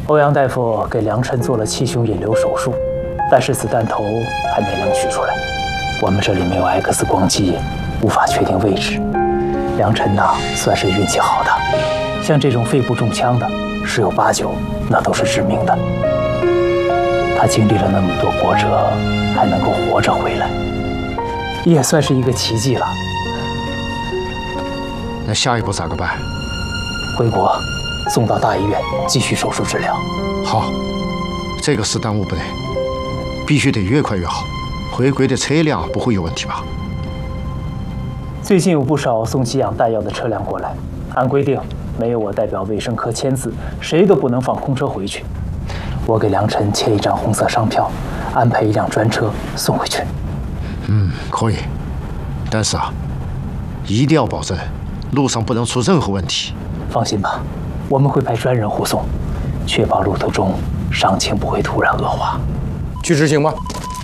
欧阳大夫给梁晨做了气胸引流手术，但是子弹头还没能取出来。我们这里没有 X 光机，无法确定位置。梁晨呐，算是运气好的，像这种肺部中枪的，十有八九那都是致命的。他经历了那么多波折，还能够活着回来，也算是一个奇迹了。 那下一步咋个办？ 回国，送到大医院继续手术治疗。 好，这个事耽误不得，必须得越快越好。回归的车辆不会有问题吧？ 最近有不少送给养弹药的车辆过来，按规定，没有我代表卫生科签字，谁都不能放空车回去。我给梁晨签一张红色商票，安排一辆专车送回去。 可以，但是啊，一定要保证路上不能出任何问题。 放心吧，我们会派专人护送，确保路途中伤情不会突然恶化。 去执行吧。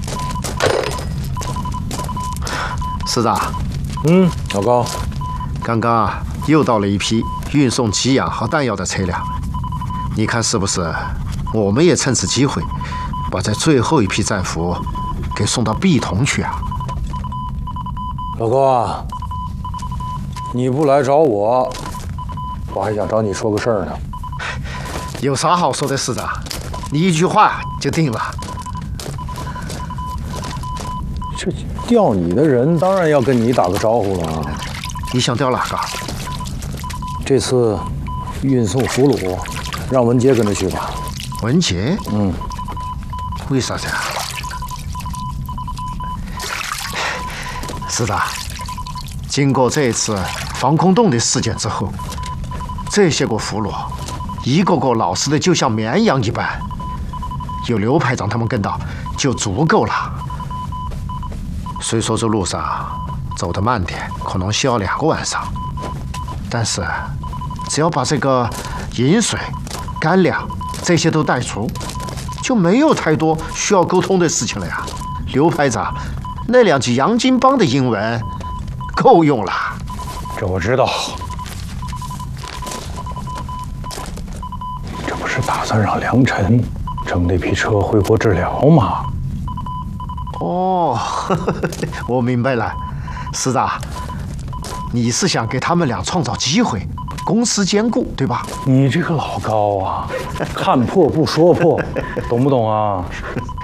师长， 老高， 刚刚啊又到了一批运送给养和弹药的车辆，你看是不是？我们也趁此机会，把这最后一批战俘给送到碧桐去啊！ 老高啊，你不来找我，我还想找你说个事儿呢。 有啥好说的，师长？你一句话就定了。 这调你的人当然要跟你打个招呼了。 你想调哪个？ 这次运送俘虏，让文杰跟着去吧。 文杰？为啥子啊？师长，经过这次防空洞的事件之后，这些个俘虏，一个个老实的就像绵羊一般，有刘排长他们跟到就足够了。虽说这路上走得慢点，可能需要2个晚上，但是只要把这个饮水、干粮这些都带足，就没有太多需要沟通的事情了呀。刘排长，那2句洋泾浜的英文够用了。 这我知道，这不是打算让梁晨乘那批车回国治疗吗？ 哦，我明白了，师长，你是想给他们俩创造机会，公私兼顾，对吧？ 你这个老高啊，看破不说破，懂不懂啊？